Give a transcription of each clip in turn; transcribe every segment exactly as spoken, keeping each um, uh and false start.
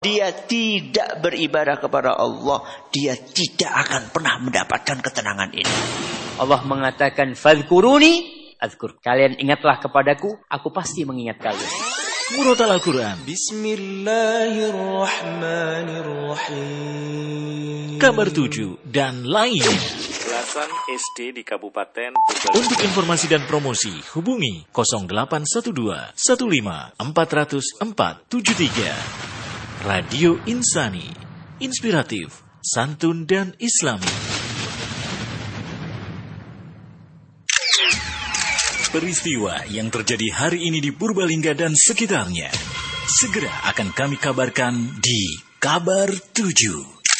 dia tidak beribadah kepada Allah, dia tidak akan pernah mendapatkan ketenangan ini. Allah mengatakan, "Fadhkuruni azkur." Kalian ingatlah kepadaku, aku pasti mengingat kalian. Murotal Al-Quran. Bismillahirrahmanirrahim. Kabar tujuh dan lain. Belasan S D di Kabupaten Purbalingga. Untuk informasi dan promosi, hubungi nol delapan satu dua satu lima empat nol nol empat tujuh tiga. Radio Insani, inspiratif, santun dan islami. Peristiwa yang terjadi hari ini di Purbalingga dan sekitarnya segera akan kami kabarkan di Kabar tujuh.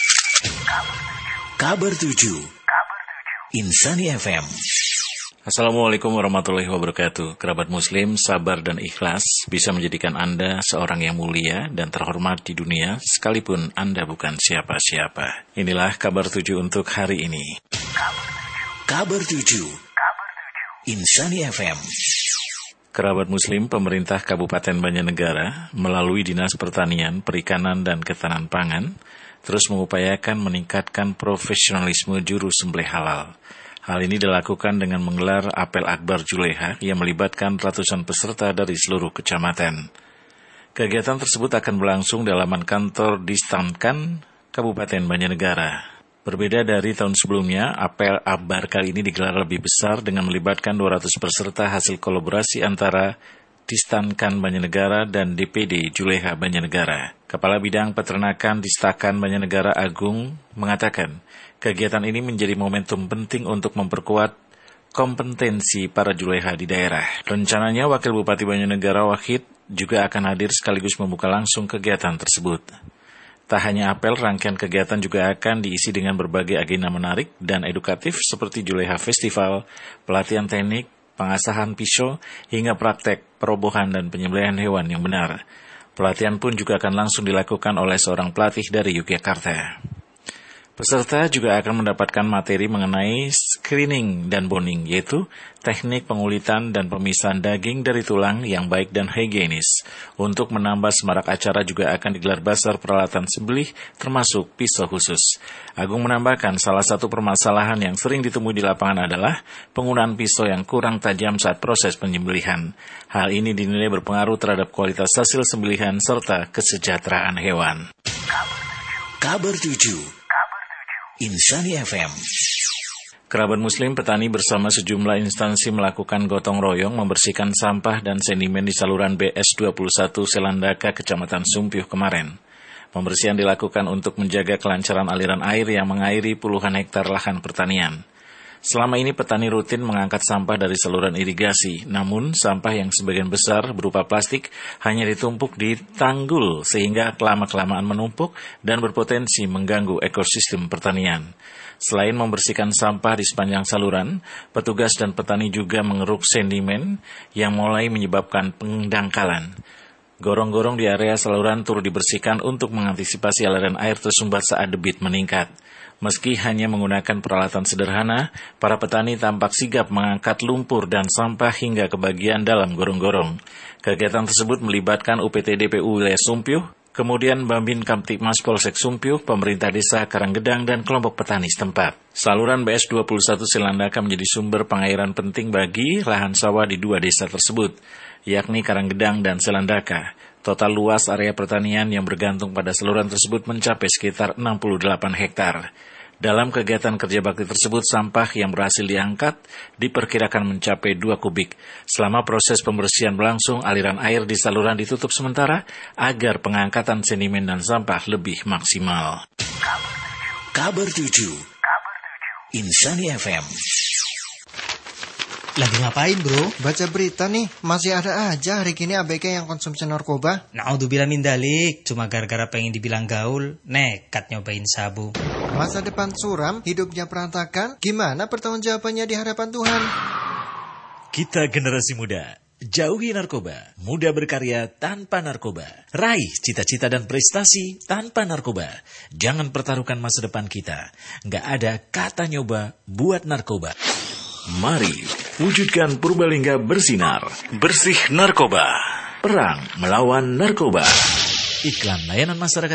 Kabar tujuh. Insani F M. Assalamualaikum warahmatullahi wabarakatuh. Kerabat muslim, sabar dan ikhlas bisa menjadikan Anda seorang yang mulia dan terhormat di dunia sekalipun Anda bukan siapa-siapa. Inilah kabar tujuh untuk hari ini. Kabar tujuh. Insani F M. Kerabat muslim, pemerintah Kabupaten Banjarnegara melalui Dinas Pertanian, Perikanan dan Ketahanan Pangan terus mengupayakan meningkatkan profesionalisme juru sembelih halal. Hal ini dilakukan dengan menggelar apel akbar Juleha yang melibatkan ratusan peserta dari seluruh kecamatan. Kegiatan tersebut akan berlangsung di halaman kantor Distamkan Kabupaten Banjarnegara. Berbeda dari tahun sebelumnya, apel akbar kali ini digelar lebih besar dengan melibatkan dua ratus peserta hasil kolaborasi antara Distamkan Banjarnegara dan D P D Juleha Banjarnegara. Kepala Bidang Peternakan Distakan Banjarnegara Agung mengatakan, kegiatan ini menjadi momentum penting untuk memperkuat kompetensi para juleha di daerah. Rencananya Wakil Bupati Banjarnegara Wahid juga akan hadir sekaligus membuka langsung kegiatan tersebut. Tak hanya apel, rangkaian kegiatan juga akan diisi dengan berbagai agenda menarik dan edukatif seperti Juleha Festival, pelatihan teknik, pengasahan pisau, hingga praktek perobohan dan penyembelihan hewan yang benar. Pelatihan pun juga akan langsung dilakukan oleh seorang pelatih dari Yogyakarta. Peserta juga akan mendapatkan materi mengenai screening dan boning, yaitu teknik pengulitan dan pemisahan daging dari tulang yang baik dan higienis. Untuk menambah semarak acara juga akan digelar bazar peralatan sembelih termasuk pisau khusus. Agung menambahkan salah satu permasalahan yang sering ditemui di lapangan adalah penggunaan pisau yang kurang tajam saat proses penyembelihan. Hal ini dinilai berpengaruh terhadap kualitas hasil sembelihan serta kesejahteraan hewan. Kabar tujuh. Insani F M. Kerabat muslim, petani bersama sejumlah instansi melakukan gotong royong membersihkan sampah dan sedimen di saluran B S dua puluh satu Selandaka, Kecamatan Sumpyuh kemarin. Pembersihan dilakukan untuk menjaga kelancaran aliran air yang mengairi puluhan hektar lahan pertanian. Selama ini petani rutin mengangkat sampah dari saluran irigasi, namun sampah yang sebagian besar berupa plastik hanya ditumpuk di tanggul sehingga kelama-kelamaan menumpuk dan berpotensi mengganggu ekosistem pertanian. Selain membersihkan sampah di sepanjang saluran, petugas dan petani juga mengeruk sedimen yang mulai menyebabkan pendangkalan. Gorong-gorong di area saluran turut dibersihkan untuk mengantisipasi aliran air tersumbat saat debit meningkat. Meski hanya menggunakan peralatan sederhana, para petani tampak sigap mengangkat lumpur dan sampah hingga ke bagian dalam gorong-gorong. Kegiatan tersebut melibatkan U P T D P U wilayah Sumpyuh, kemudian Bambin Kamtipmas Polsek Sumpyuh, pemerintah desa Karanggedang, dan kelompok petani setempat. Saluran B S dua puluh satu Selandaka menjadi sumber pengairan penting bagi lahan sawah di dua desa tersebut, yakni Karanggedang dan Selandaka. Total luas area pertanian yang bergantung pada saluran tersebut mencapai sekitar enam puluh delapan hektar. Dalam kegiatan kerja bakti tersebut, sampah yang berhasil diangkat diperkirakan mencapai dua kubik. Selama proses pembersihan berlangsung, aliran air di saluran ditutup sementara agar pengangkatan sedimen dan sampah lebih maksimal. Kabar tujuh. Insani F M. Lagi ngapain bro? Baca berita nih, masih ada aja hari gini A B G yang konsumsi narkoba. Naudzubillah min dalik, cuma gara-gara pengen dibilang gaul, nekat nyobain sabu. Masa depan suram, hidupnya berantakan, gimana pertanggungjawabannya di hadapan Tuhan? Kita generasi muda, jauhi narkoba, muda berkarya tanpa narkoba, raih cita-cita dan prestasi tanpa narkoba. Jangan pertaruhkan masa depan kita, nggak ada kata nyoba buat narkoba. Mari wujudkan Purbalingga bersinar, bersih narkoba, perang melawan narkoba. Iklan layanan masyarakat